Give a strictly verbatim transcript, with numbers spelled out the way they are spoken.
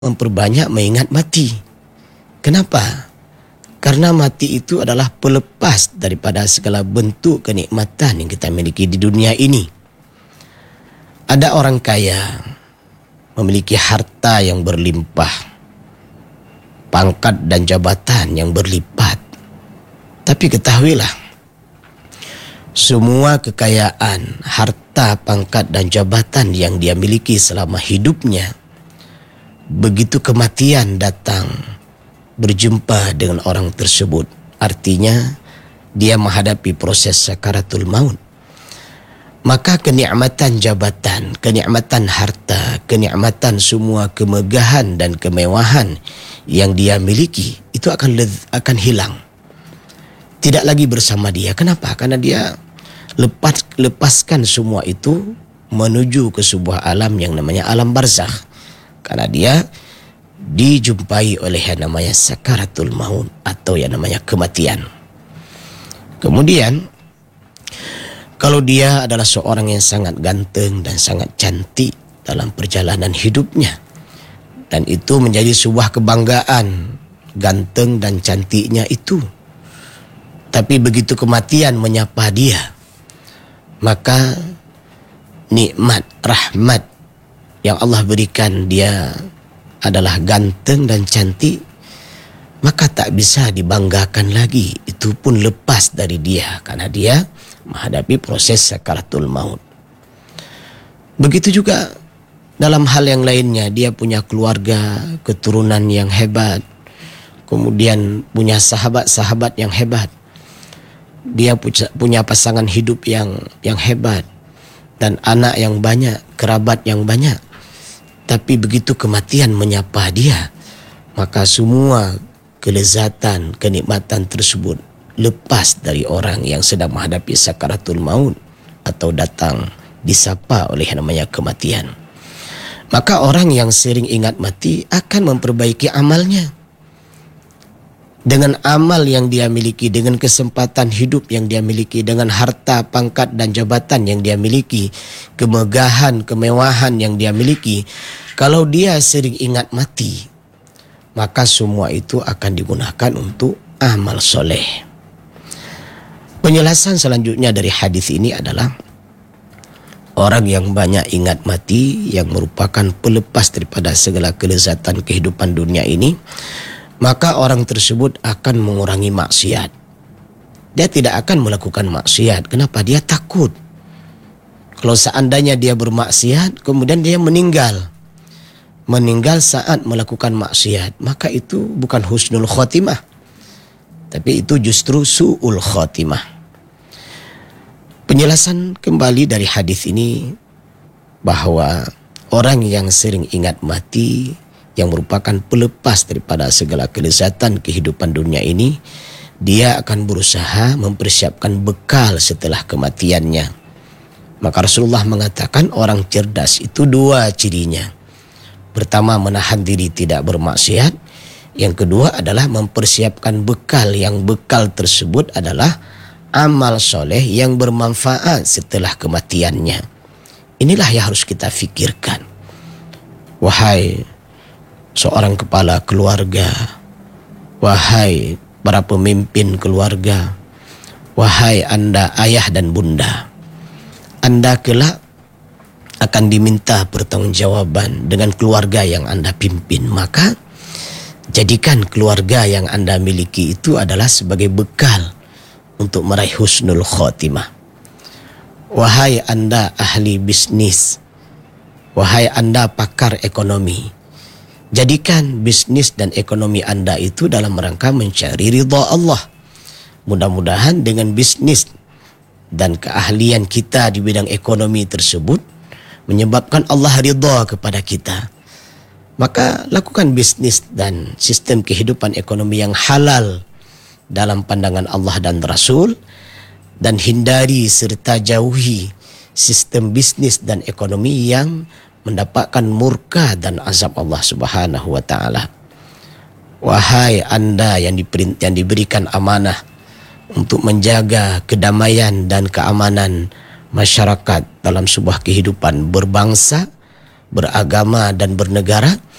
memperbanyak mengingat mati. Kenapa? Karena mati itu adalah pelepas daripada segala bentuk kenikmatan yang kita miliki di dunia ini. Ada orang kaya memiliki harta yang berlimpah, pangkat dan jabatan yang berlipat. Tapi ketahuilah, semua kekayaan, harta, pangkat dan jabatan yang dia miliki selama hidupnya, begitu kematian datang berjumpa dengan orang tersebut, artinya dia menghadapi proses sakaratul maut, maka kenikmatan jabatan, kenikmatan harta, kenikmatan semua kemegahan dan kemewahan yang dia miliki itu akan akan hilang. Tidak lagi bersama dia. Kenapa? Karena dia lepas lepaskan semua itu menuju ke sebuah alam yang namanya alam barzakh. Karena dia dijumpai oleh yang namanya sakaratul maut atau yang namanya kematian. Kemudian, kalau dia adalah seorang yang sangat ganteng dan sangat cantik dalam perjalanan hidupnya, dan itu menjadi sebuah kebanggaan, ganteng dan cantiknya itu. Tapi begitu kematian menyapa dia, maka nikmat, rahmat yang Allah berikan dia adalah ganteng dan cantik, maka tak bisa dibanggakan lagi. Itu pun lepas dari dia karena dia menghadapi proses sakaratul maut. Begitu juga dalam hal yang lainnya, dia punya keluarga, keturunan yang hebat, kemudian punya sahabat-sahabat yang hebat, dia punya pasangan hidup yang yang hebat dan anak yang banyak, kerabat yang banyak. Tapi begitu kematian menyapa dia, maka semua kelezatan, kenikmatan tersebut lepas dari orang yang sedang menghadapi sakaratul maut atau datang disapa oleh yang namanya kematian. Maka orang yang sering ingat mati akan memperbaiki amalnya. Dengan amal yang dia miliki, dengan kesempatan hidup yang dia miliki, dengan harta, pangkat dan jabatan yang dia miliki, kemegahan, kemewahan yang dia miliki, kalau dia sering ingat mati, maka semua itu akan digunakan untuk amal soleh. Penjelasan selanjutnya dari hadis ini adalah orang yang banyak ingat mati, yang merupakan pelepas daripada segala kelezatan kehidupan dunia ini, maka orang tersebut akan mengurangi maksiat. Dia tidak akan melakukan maksiat. Kenapa? Dia takut. Kalau seandainya dia bermaksiat, kemudian dia meninggal. Meninggal saat melakukan maksiat, maka itu bukan husnul khotimah, tapi itu justru su'ul khotimah. Penjelasan kembali dari hadis ini bahwa orang yang sering ingat mati, yang merupakan pelepas daripada segala kelezatan kehidupan dunia ini, dia akan berusaha mempersiapkan bekal setelah kematiannya. Maka Rasulullah mengatakan orang cerdas itu dua cirinya. Pertama, menahan diri tidak bermaksiat. Yang kedua adalah mempersiapkan bekal, yang bekal tersebut adalah amal soleh yang bermanfaat setelah kematiannya. Inilah yang harus kita fikirkan. Wahai seorang kepala keluarga, wahai para pemimpin keluarga, wahai anda ayah dan bunda, anda kelak akan diminta pertanggungjawaban dengan keluarga yang anda pimpin. Maka jadikan keluarga yang anda miliki itu adalah sebagai bekal untuk meraih husnul khotimah. Wahai anda ahli bisnis, wahai anda pakar ekonomi, jadikan bisnis dan ekonomi anda itu dalam rangka mencari ridha Allah. Mudah-mudahan dengan bisnis dan keahlian kita di bidang ekonomi tersebut menyebabkan Allah ridha kepada kita. Maka lakukan bisnis dan sistem kehidupan ekonomi yang halal dalam pandangan Allah dan Rasul, dan hindari serta jauhi sistem bisnis dan ekonomi yang mendapatkan murka dan azab Allah Subhanahu wa taala. Wahai anda yang diberi, yang diberikan amanah untuk menjaga kedamaian dan keamanan masyarakat dalam sebuah kehidupan berbangsa, beragama dan bernegara,